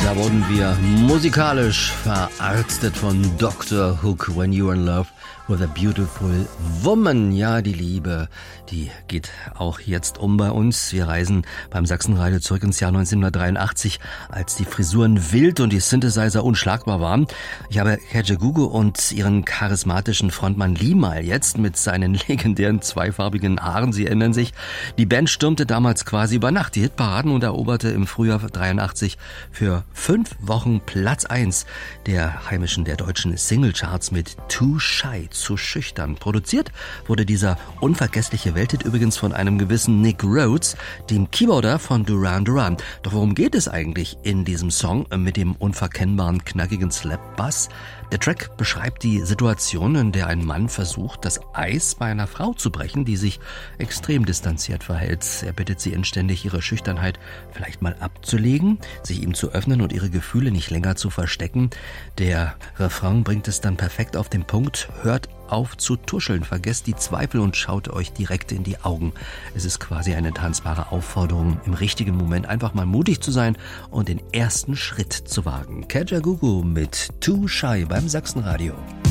Da wurden wir musikalisch verarztet von Dr. Hook, When You're in Love with a Beautiful Woman. Ja, die Liebe, die geht auch jetzt bei uns. Wir reisen beim Sachsenradio zurück ins Jahr 1983, als die Frisuren wild und die Synthesizer unschlagbar waren. Ich habe Kajagoogoo und ihren charismatischen Frontmann Limahl jetzt mit seinen legendären zweifarbigen Haaren. Sie erinnern sich, die Band stürmte damals quasi über Nacht die Hitparaden und eroberte im Frühjahr 83 für 5 Wochen Platz 1 der heimischen, der deutschen Singlecharts mit Too Shy, zu schüchtern. Produziert wurde dieser unvergessliche Welthit übrigens von einem gewissen Nick Rhodes, dem Keyboarder von Duran Duran. Doch worum geht es eigentlich in diesem Song mit dem unverkennbaren, knackigen Slap-Bass? Der Track beschreibt die Situation, in der ein Mann versucht, das Eis bei einer Frau zu brechen, die sich extrem distanziert verhält. Er bittet sie inständig, ihre Schüchternheit vielleicht mal abzulegen, sich ihm zu öffnen und ihre Gefühle nicht länger zu verstecken. Der Refrain bringt es dann perfekt auf den Punkt. Hört auf zu tuscheln, vergesst die Zweifel und schaut euch direkt in die Augen. Es ist quasi eine tanzbare Aufforderung, im richtigen Moment einfach mal mutig zu sein und den ersten Schritt zu wagen. Kajagoogoo mit Too Shy beim Sachsenradio.